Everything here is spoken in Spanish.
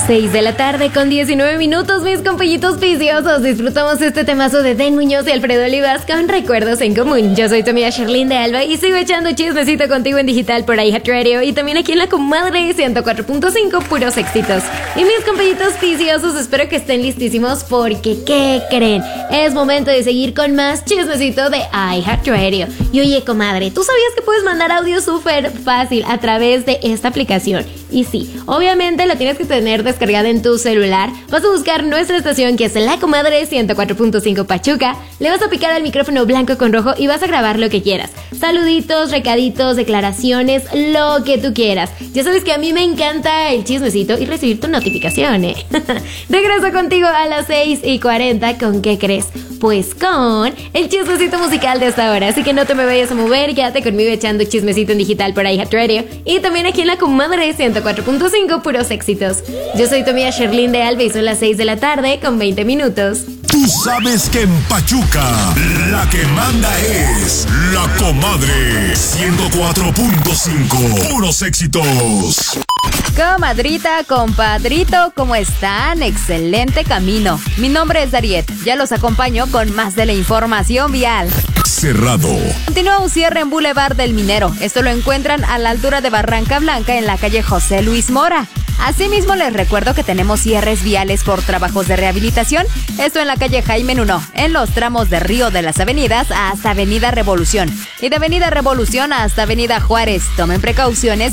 6 de la tarde con 19 minutos, mis compillitos viciosos. Disfrutamos este temazo de Den Muñoz y Alfredo Olivas con Recuerdos en Común. Yo soy tu amiga Sherlyn de Alba y sigo echando chismecito contigo en digital por iHeartRadio y también aquí en La Comadre 104.5, puros éxitos. Y mis compillitos viciosos, espero que estén listísimos porque, ¿qué creen? Es momento de seguir con más chismecito de iHeartRadio. Y oye, comadre, ¿tú sabías que puedes mandar audio súper fácil a través de esta aplicación? Y sí, obviamente lo tienes que tener descargada en tu celular. Vas a buscar nuestra estación, que es La Comadre 104.5 Pachuca. Le vas a picar al micrófono blanco con rojo y vas a grabar lo que quieras. Saluditos, recaditos, declaraciones, lo que tú quieras. Ya sabes que a mí me encanta el chismecito y recibir tu notificación, ¿eh? Regreso contigo a las 6:40. ¿Con qué crees? Pues con el chismecito musical de esta hora. Así que no te me vayas a mover, quédate conmigo echando chismecito en digital por iHeartRadio. Y también aquí en La Comadre 104.5, puros éxitos. Yo soy tu amiga Sherlyn de Alba y son las 6 de la tarde con 20 minutos. Tú sabes que en Pachuca la que manda es La Comadre 104.5, puros éxitos. Comadrita, compadrito, ¿cómo están? Excelente camino. Mi nombre es Dariet, ya los acompaño con más de la información vial. Cerrado. Continúa un cierre en Boulevard del Minero. Esto lo encuentran a la altura de Barranca Blanca en la calle José Luis Mora. Asimismo, les recuerdo que tenemos cierres viales por trabajos de rehabilitación. Esto en la calle Jaime Nuno, en los tramos de Río de las Avenidas hasta Avenida Revolución. Y de Avenida Revolución hasta Avenida Juárez. Tomen precauciones